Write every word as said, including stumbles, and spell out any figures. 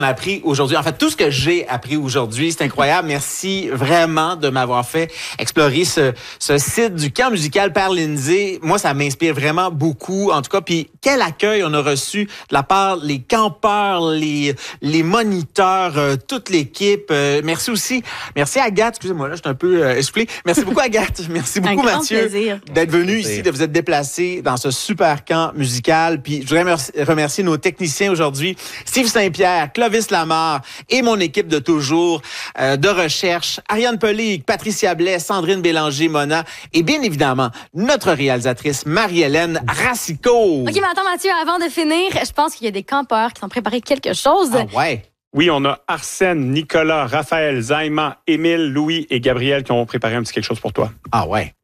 On a appris aujourd'hui, en fait, tout ce que j'ai appris aujourd'hui, c'est incroyable. Merci vraiment de m'avoir fait explorer ce, ce site du camp musical Père Lindsay. Moi, ça m'inspire vraiment beaucoup, en tout cas. Puis, quel accueil on a reçu de la part les campeurs, les, les moniteurs, euh, toute l'équipe. Euh, merci aussi. Merci Agathe. Excusez-moi, là, je suis un peu euh, essoufflé. Merci beaucoup Agathe. Merci beaucoup un Mathieu plaisir. d'être venu ici, de vous être déplacé dans ce super camp musical. Puis, je voudrais remercier, remercier nos techniciens aujourd'hui, Steve Saint-Pierre, Clovis Lamar et mon équipe de toujours euh, de recherche, Ariane Pelic, Patricia Blais, Sandrine Bélanger, Mona et bien évidemment notre réalisatrice Marie-Hélène Racicot. OK, mais attends Mathieu, avant de finir, je pense qu'il y a des campeurs qui ont préparé quelque chose. Ah ouais. Oui, on a Arsène, Nicolas, Raphaël, Zaïma, Émile, Louis et Gabriel qui ont préparé un petit quelque chose pour toi. Ah ouais.